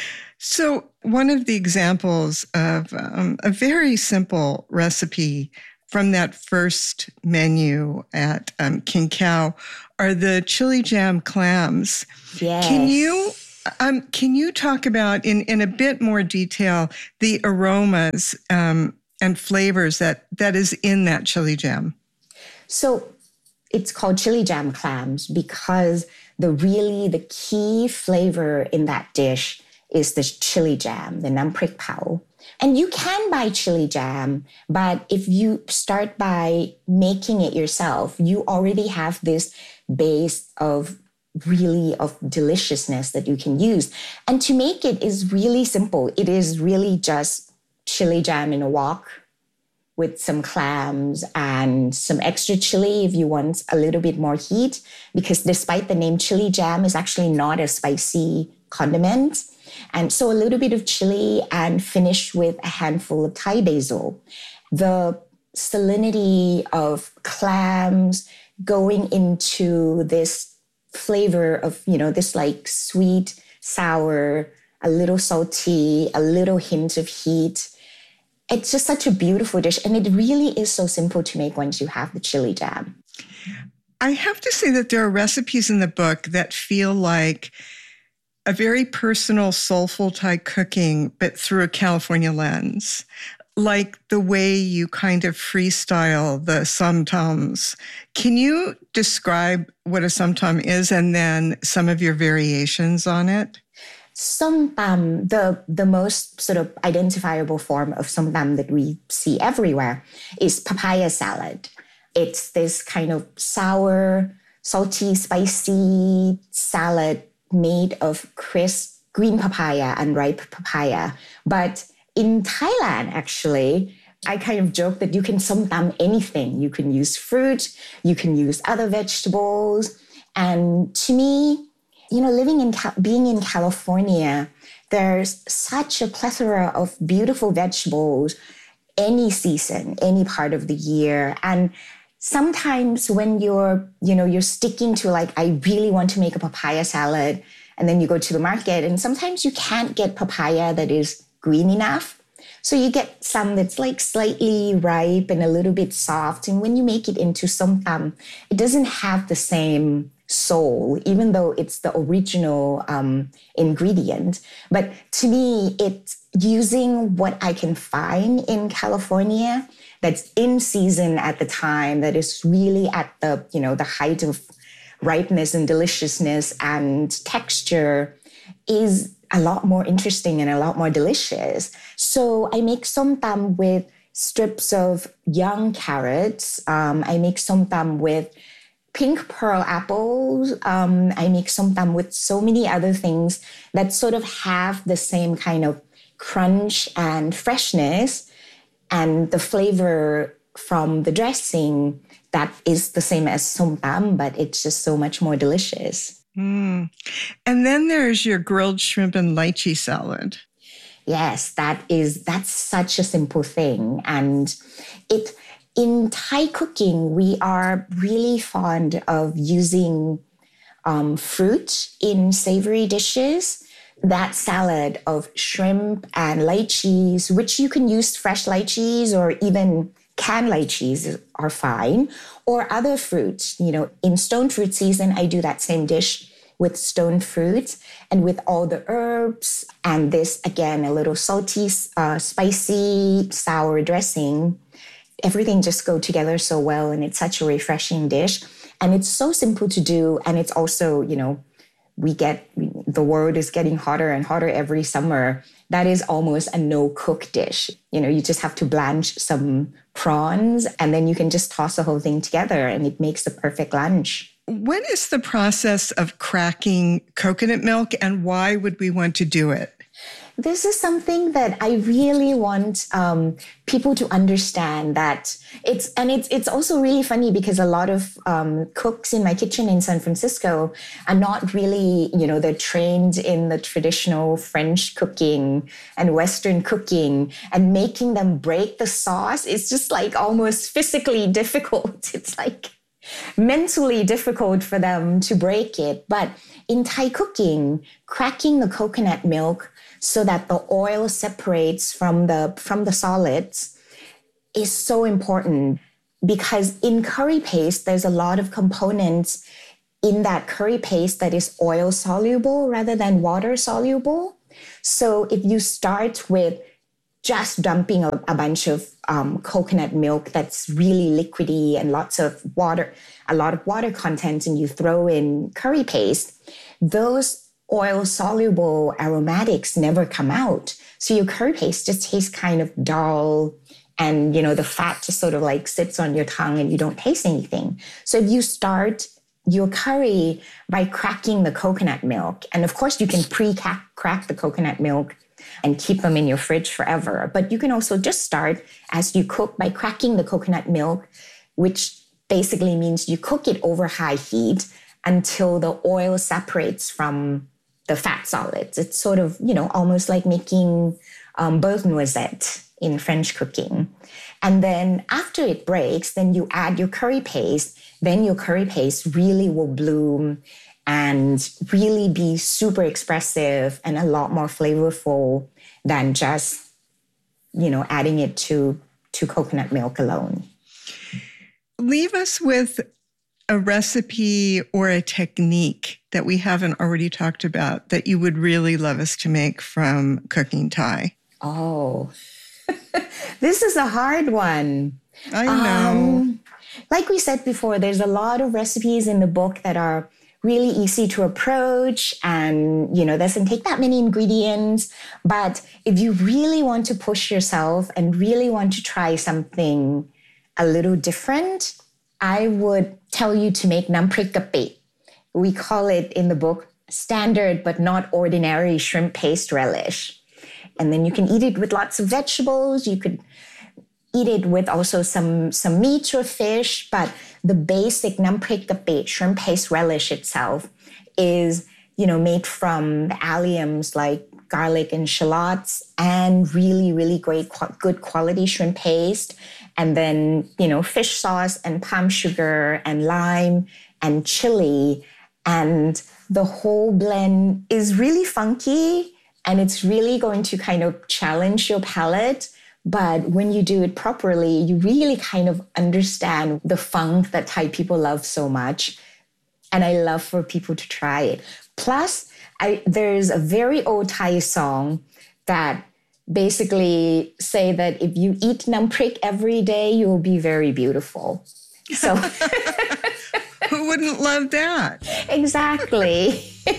So one of the examples of um, a very simple recipe from that first menu at um, King Cow are the chili jam clams. Yes. Can you um, can you talk about in, in a bit more detail the aromas um, and flavors that, that is in that chili jam? So it's called chili jam clams because the really the key flavor in that dish is the chili jam, the nam prik pao. And you can buy chili jam, but if you start by making it yourself, you already have this base of really of deliciousness that you can use. And to make it is really simple. It is really just chili jam in a wok with some clams and some extra chili if you want a little bit more heat, because despite the name chili jam, is actually not a spicy condiment. And so a little bit of chili and finish with a handful of Thai basil. The salinity of clams going into this flavor of, you know, this like sweet, sour, a little salty, a little hint of heat. It's just such a beautiful dish. And it really is so simple to make once you have the chili jam. I have to say that there are recipes in the book that feel like a very personal, soulful Thai cooking, but through a California lens. Like the way you kind of freestyle the somtams. Can you describe what a somtam is and then some of your variations on it? Somtam, the, the most sort of identifiable form of somtam that we see everywhere is papaya salad. It's this kind of sour, salty, spicy salad made of crisp green papaya and ripe papaya. But in Thailand, actually, I kind of joke that you can somtam anything. You can use fruit, you can use other vegetables. And to me, you know, living in, being in California, there's such a plethora of beautiful vegetables any season, any part of the year. And sometimes when you're, you know, you're sticking to like, I really want to make a papaya salad, and then you go to the market, and sometimes you can't get papaya that is green enough. So you get some that's like slightly ripe and a little bit soft. And when you make it into somtam, it doesn't have the same soul, even though it's the original um, ingredient. But to me, it's using what I can find in California that's in season at the time, that is really at the, you know, the height of ripeness and deliciousness and texture, is a lot more interesting and a lot more delicious. So I make somtam with strips of young carrots. Um, I make somtam with pink pearl apples. Um, I make somtam with so many other things that sort of have the same kind of crunch and freshness, and the flavor from the dressing that is the same as somtam, but it's just so much more delicious. Mm. And then there's your grilled shrimp and lychee salad. Yes, that is, that's such a simple thing. And it, in Thai cooking, we are really fond of using um, fruit in savory dishes. That salad of shrimp and lychees, which you can use fresh lychees or even canned lychees are fine, or other fruits. You know, in stone fruit season, I do that same dish with stone fruit and with all the herbs. And this, again, a little salty, uh, spicy, sour dressing. Everything just go together so well, and it's such a refreshing dish. And it's so simple to do, and it's also, you know, we get, the world is getting hotter and hotter every summer. That is almost a no-cook dish. You know, you just have to blanch some prawns and then you can just toss the whole thing together and it makes the perfect lunch. What is the process of cracking coconut milk and why would we want to do it? This is something that I really want um, people to understand that it's, and it's it's also really funny because a lot of um, cooks in my kitchen in San Francisco are not really, you know, they're trained in the traditional French cooking and Western cooking, and making them break the sauce is just like almost physically difficult. It's like mentally difficult for them to break it. But in Thai cooking, cracking the coconut milk so that the oil separates from the from the solids is so important, because in curry paste, there's a lot of components in that curry paste that is oil soluble rather than water soluble. So if you start with just dumping a, a bunch of um, coconut milk that's really liquidy and lots of water, a lot of water content, and you throw in curry paste, those oil-soluble aromatics never come out. So your curry paste just tastes kind of dull, and, you know, the fat just sort of like sits on your tongue and you don't taste anything. So if you start your curry by cracking the coconut milk, and of course you can pre-crack the coconut milk and keep them in your fridge forever, but you can also just start as you cook by cracking the coconut milk, which basically means you cook it over high heat until the oil separates from the fat solids. It's sort of, you know, almost like making um, beurre noisette in French cooking. And then after it breaks, then you add your curry paste. Then your curry paste really will bloom and really be super expressive and a lot more flavorful than just, you know, adding it to, to coconut milk alone. Leave us with a recipe or a technique that we haven't already talked about that you would really love us to make from Cooking Thai. Oh, this is a hard one. I know. Um, like we said before, there's a lot of recipes in the book that are really easy to approach and, you know, doesn't take that many ingredients. But if you really want to push yourself and really want to try something a little different, I would tell you to make nam prik kapi. We call it in the book standard but not ordinary shrimp paste relish. And then you can eat it with lots of vegetables. You could eat it with also some, some meat or fish. But the basic nam prik kapi, shrimp paste relish itself, is, you know, made from alliums like garlic and shallots and really, really great, good quality shrimp paste. And then, you know, fish sauce and palm sugar and lime and chili. And the whole blend is really funky and it's really going to kind of challenge your palate. But when you do it properly, you really kind of understand the funk that Thai people love so much. And I love for people to try it. Plus, I, there's a very old Thai song that basically say that if you eat nam prik every day, you'll be very beautiful. So who wouldn't love that? Exactly.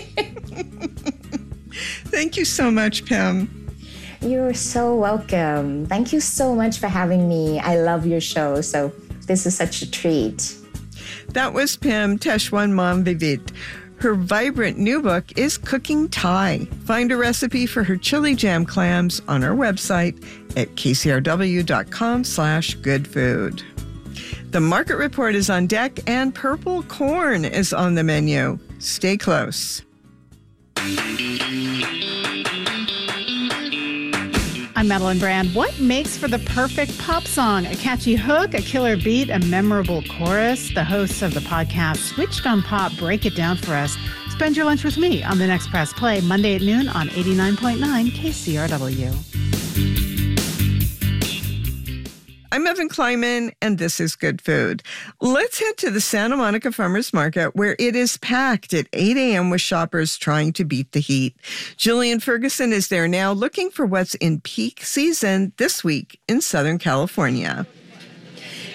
Thank you so much, Pim. You're so welcome. Thank you so much for having me. I love your show, so this is such a treat. That was Pim Teshwanmomvivit. Her vibrant new book is Cooking Thai. Find a recipe for her chili jam clams on our website at kcrw.com slash good food. The Market Report is on deck and purple corn is on the menu. Stay close. I'm Madeline Brand. What makes for the perfect pop song? A catchy hook, a killer beat, a memorable chorus? The hosts of the podcast Switched on Pop break it down for us. Spend your lunch with me on The Next Press Play, Monday at noon on eighty-nine point nine K C R W. I'm Evan Kleiman, and this is Good Food. Let's head to the Santa Monica Farmers Market, where it is packed at eight a.m. with shoppers trying to beat the heat. Jillian Ferguson is there now looking for what's in peak season this week in Southern California.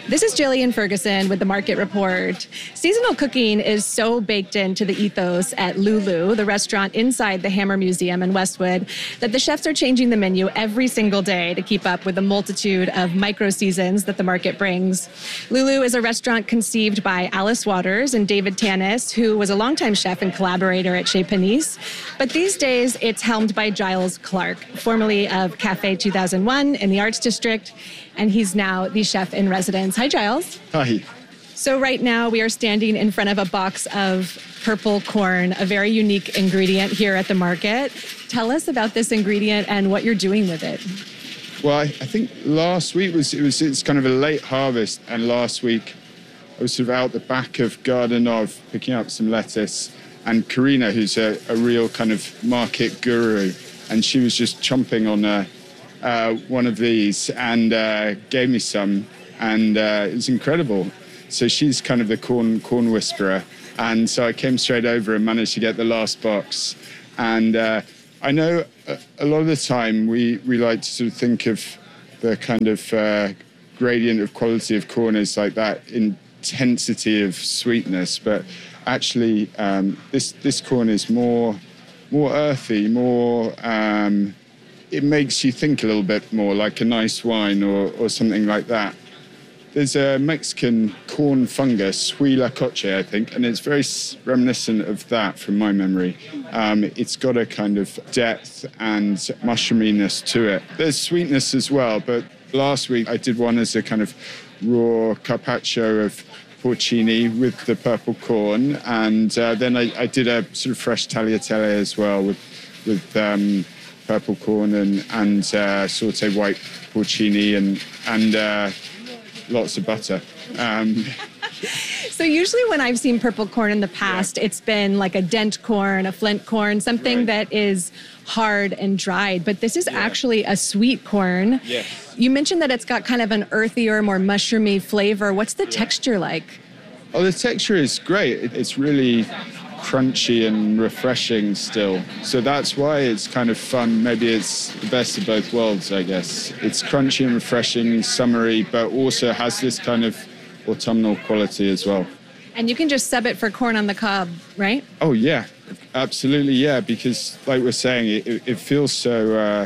This is Jillian Ferguson with the Market Report. Seasonal cooking is so baked into the ethos at Lulu, the restaurant inside the Hammer Museum in Westwood, that the chefs are changing the menu every single day to keep up with the multitude of micro-seasons that the market brings. Lulu is a restaurant conceived by Alice Waters and David Tanis, who was a longtime chef and collaborator at Chez Panisse. But these days, it's helmed by Giles Clark, formerly of Cafe two thousand one in the Arts District, and he's now the chef in residence. Hi, Giles. Hi. So right now we are standing in front of a box of purple corn, a very unique ingredient here at the market. Tell us about this ingredient and what you're doing with it. Well, I, I think last week was it was it's kind of a late harvest, and last week I was sort of out the back of Garden of picking up some lettuce, and Karina, who's a, a real kind of market guru, and she was just chomping on a Uh, one of these and uh, gave me some, and uh, it was incredible. So she's kind of the corn corn whisperer, and so I came straight over and managed to get the last box. And uh, I know a, a lot of the time we, we like to sort of think of the kind of uh, gradient of quality of corn as like that intensity of sweetness, but actually um, this this corn is more more earthy, more. Um, It makes you think a little bit more like a nice wine or, or something like that. There's a Mexican corn fungus, huitlacoche, I think, and it's very reminiscent of that from my memory. Um, it's got a kind of depth and mushroominess to it. There's sweetness as well, but last week I did one as a kind of raw carpaccio of porcini with the purple corn, and uh, then I, I did a sort of fresh tagliatelle as well with with um, purple corn and and uh, sautéed white porcini and and uh, lots of butter. Um, So usually when I've seen purple corn in the past, yeah. it's been like a dent corn, a flint corn, something right. that is hard and dried. But this is yeah. actually a sweet corn. Yes. You mentioned that it's got kind of an earthier, more mushroomy flavor. What's the yeah. texture like? Oh, the texture is great. It's really crunchy and refreshing still. So that's why it's kind of fun. Maybe it's the best of both worlds, I guess. It's crunchy and refreshing, summery, but also has this kind of autumnal quality as well. And you can just sub it for corn on the cob, right? Oh, yeah, absolutely, yeah, because like we're saying, it, it feels so uh,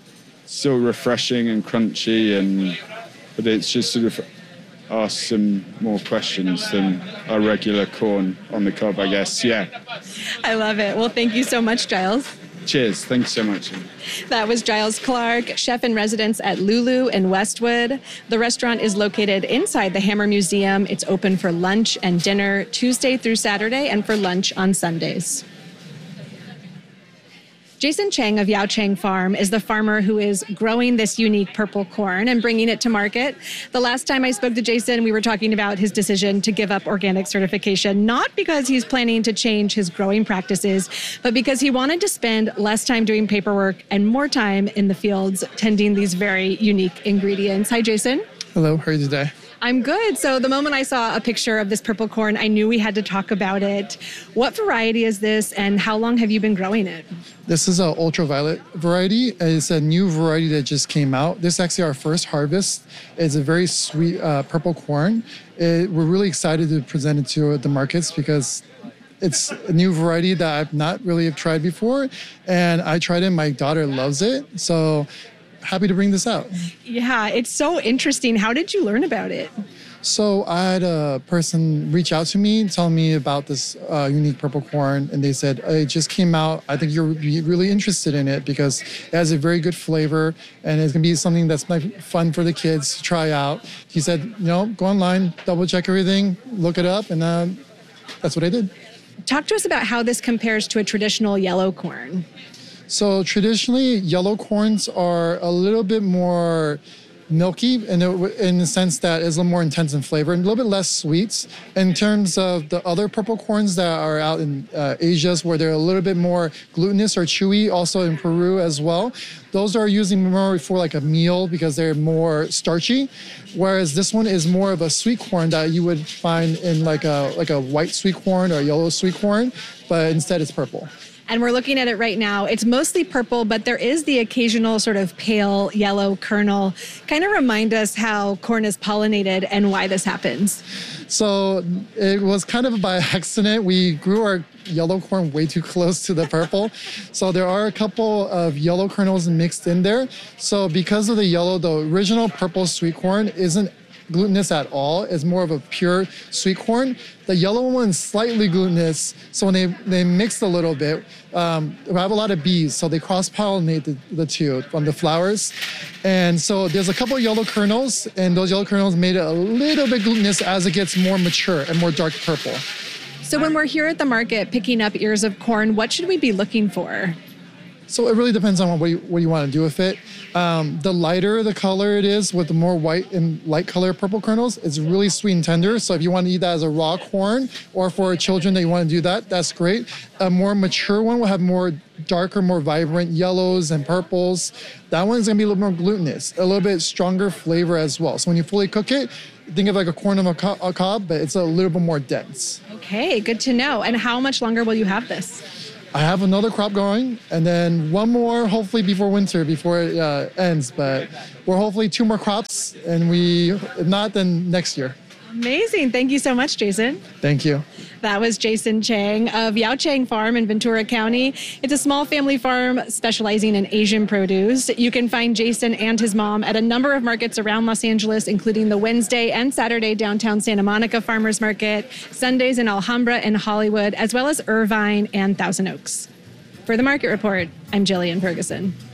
so refreshing and crunchy, and but it's just sort of ask some more questions than our regular corn on the cob, I guess. Yeah. I love it. Well, thank you so much, Giles. Cheers. Thanks so much. That was Giles Clark, chef in residence at Lulu in Westwood. The restaurant is located inside the Hammer Museum. It's open for lunch and dinner Tuesday through Saturday and for lunch on Sundays. Jason Cheng of Yao Cheng Farm is the farmer who is growing this unique purple corn and bringing it to market. The last time I spoke to Jason, we were talking about his decision to give up organic certification, not because he's planning to change his growing practices, but because he wanted to spend less time doing paperwork and more time in the fields tending these very unique ingredients. Hi, Jason. Hello, how are you today? I'm good. So the moment I saw a picture of this purple corn, I knew we had to talk about it. What variety is this, and how long have you been growing it? This is an ultraviolet variety. It's a new variety that just came out. This is actually our first harvest. It's a very sweet uh, purple corn. It, we're really excited to present it to the markets because it's a new variety that I've not really have tried before, and I tried it. My daughter loves it, so happy to bring this out. Yeah, it's so interesting. How did you learn about it? So I had a person reach out to me telling me about this uh, unique purple corn, and they said, it just came out. I think you'll be really interested in it because it has a very good flavor, and it's going to be something that's fun for the kids to try out. He said, you know, go online, double check everything, look it up, and uh, that's what I did. Talk to us about how this compares to a traditional yellow corn. So traditionally, yellow corns are a little bit more milky in, a, in the sense that it's a little more intense in flavor and a little bit less sweets. In terms of the other purple corns that are out in uh, Asia, where they're a little bit more glutinous or chewy, also in Peru as well, those are using more for like a meal because they're more starchy. Whereas this one is more of a sweet corn that you would find in like a like a white sweet corn or a yellow sweet corn, but instead it's purple. And we're looking at it right now. It's mostly purple, but there is the occasional sort of pale yellow kernel. Kind of remind us how corn is pollinated and why this happens. So it was kind of by accident. We grew our yellow corn way too close to the purple. So there are a couple of yellow kernels mixed in there. So because of the yellow, the original purple sweet corn isn't glutinous at all. It's more of a pure sweet corn. The yellow one's slightly glutinous. So when they, they mix a little bit, um, we have a lot of bees. So they cross-pollinate the, the two from the flowers. And so there's a couple of yellow kernels, and those yellow kernels made it a little bit glutinous as it gets more mature and more dark purple. So when we're here at the market picking up ears of corn, what should we be looking for? So it really depends on what you, what you want to do with it. Um, the lighter the color it is, with the more white and light color purple kernels, it's really sweet and tender. So if you want to eat that as a raw corn, or for children that you want to do that, that's great. A more mature one will have more darker, more vibrant yellows and purples. That one's going to be a little more glutinous, a little bit stronger flavor as well. So when you fully cook it, think of like a corn on a, co- a cob, but it's a little bit more dense. Okay, good to know. And how much longer will you have this? I have another crop going, and then one more hopefully before winter, before it uh, ends. But we're hopefully two more crops, and we, if not, then next year. Amazing. Thank you so much, Jason. Thank you. That was Jason Chang of Yao Chang Farm in Ventura County. It's a small family farm specializing in Asian produce. You can find Jason and his mom at a number of markets around Los Angeles, including the Wednesday and Saturday downtown Santa Monica Farmers Market, Sundays in Alhambra and Hollywood, as well as Irvine and Thousand Oaks. For the Market Report, I'm Jillian Ferguson.